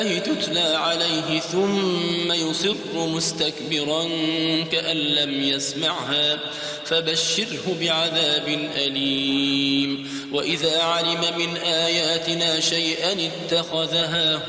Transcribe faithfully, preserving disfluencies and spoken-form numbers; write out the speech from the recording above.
تتلى عليه ثم يصر مستكبرا كأن لم يسمعها فبشره بعذاب أليم. وإذا علم من آياتنا شيئا اتخذها